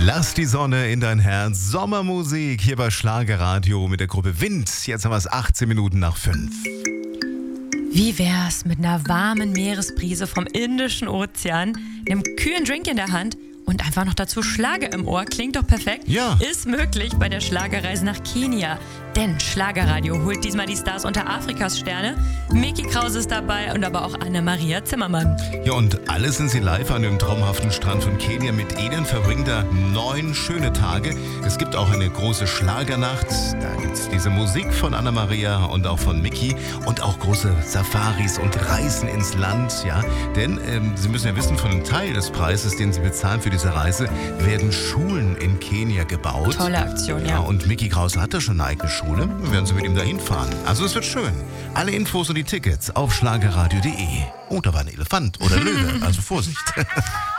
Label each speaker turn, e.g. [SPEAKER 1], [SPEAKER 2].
[SPEAKER 1] Lass die Sonne in dein Herz. Sommermusik hier bei Schlagerradio mit der Gruppe Wind. Jetzt haben wir es 18 Minuten nach 5.
[SPEAKER 2] Wie wär's mit einer warmen Meeresbrise vom Indischen Ozean, einem kühlen Drink in der Hand und einfach noch dazu Schlager im Ohr? Klingt doch perfekt.
[SPEAKER 1] Ja.
[SPEAKER 2] Ist möglich bei der Schlagerreise nach Kenia. Denn Schlagerradio holt diesmal die Stars unter Afrikas Sterne. Micky Krause ist dabei und aber auch Anne-Maria Zimmermann.
[SPEAKER 1] Ja, und alle sind sie live an dem traumhaften Strand von Kenia. Mit ihnen verbringen da 9 schöne Tage. Es gibt auch eine große Schlagernacht. Da gibt's diese Musik von Anna-Maria und auch von Micky. Und auch große Safaris und Reisen ins Land. Ja, denn Sie müssen ja wissen, von einem Teil des Preises, den Sie bezahlen für diese Reise, werden Schulen in Kenia gebaut.
[SPEAKER 2] Tolle Aktion, ja.
[SPEAKER 1] Und Micky Krause hat da schon eine eigene Schule. Wir werden Sie mit ihm dahin fahren. Also es wird schön. Alle Infos und die Tickets auf schlagerradio.de. Oh, da war ein Elefant oder Löwe. Also Vorsicht.